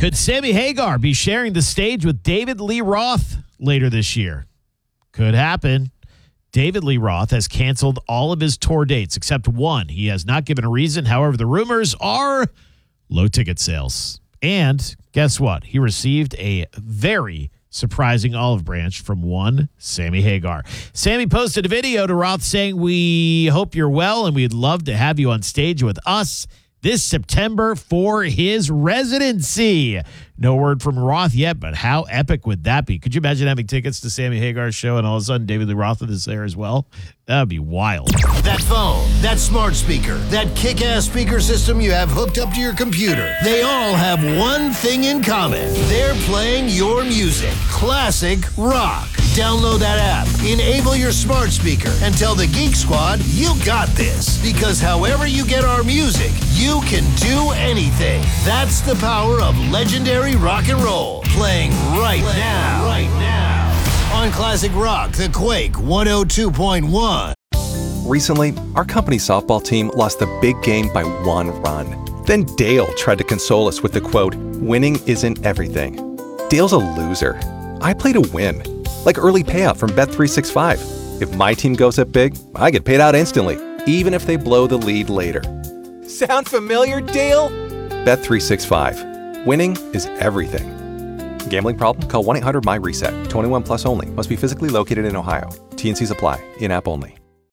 Could Sammy Hagar be sharing the stage with David Lee Roth later this year? Could happen. David Lee Roth has canceled all of his tour dates except one. He has not given a reason. However, the rumors are low ticket sales. And guess what? He received a very surprising olive branch from one Sammy Hagar. Sammy posted a video to Roth saying, "We hope you're well and we'd love to have you on stage with us this September for his residency." No word from Roth yet, but how epic would that be? Could you imagine having tickets to Sammy Hagar's show and all of a sudden David Lee Roth is there as well? That would be wild. That phone, that smart speaker, that kick-ass speaker system you have hooked up to your computer, they all have one thing in common. They're playing your music. Classic rock. Download that app, enable your smart speaker, and tell the Geek Squad you got this. Because however you get our music, you can do anything. That's the power of legendary rock and roll. Playing right now. On Classic Rock, The Quake 102.1. Recently, our company softball team lost the big game by 1 run. Then Dale tried to console us with the quote, "Winning isn't everything." Dale's a loser. I play to win. Like early payout from Bet365. If my team goes up big, I get paid out instantly, even if they blow the lead later. Sound familiar, Dale? Bet365. Winning is everything. Gambling problem? Call 1-800-MY-RESET. 21 plus only. Must be physically located in Ohio. T&Cs apply. In-app only.